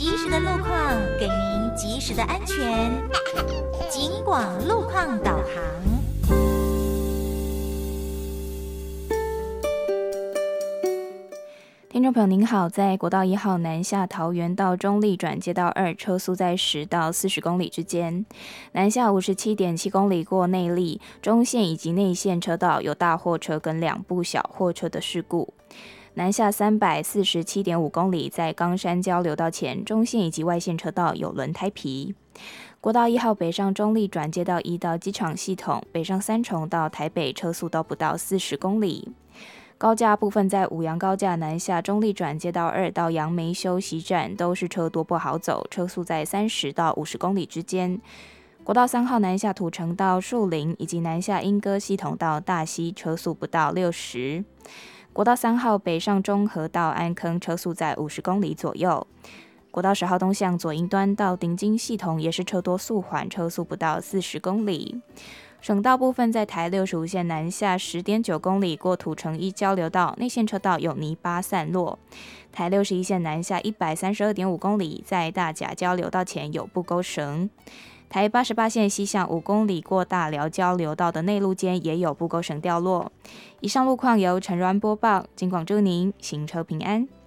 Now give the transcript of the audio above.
及时的路况，给您及时的安全。警广路况导航。 听众朋友您好，在国道1号南下桃园到中壢转接道2，车速在10到40公里之间；南下57.7公里过内壢，中线以及内线车道有大货车跟2部小货车的事故。南下347.5公里，在冈山交流道前，中线以及外线车道有轮胎皮。国道1号北上中壢转接道1到机场系统，北上三重到台北车速都不到40公里。高架部分在五杨高架南下中壢转接道2到杨梅休息站都是车多不好走，车速在30到50公里之间。国道3号南下土城到树林以及南下莺歌系统到大溪，车速不到60。国道3号北上中和到安坑，车速在50公里左右。国道10号东向左营端到顶金系统也是车多速缓，车速不到40公里。省道部分在台65线南下 10.9 公里过土城一交流道，内线车道有泥巴散落。台61线南下 132.5 公里，在大甲交流道前有布钩绳。台88线西向5公里过大寮交流道的内路间也有布钩绳掉落。以上路况由陈銮播报，警广祝您行车平安。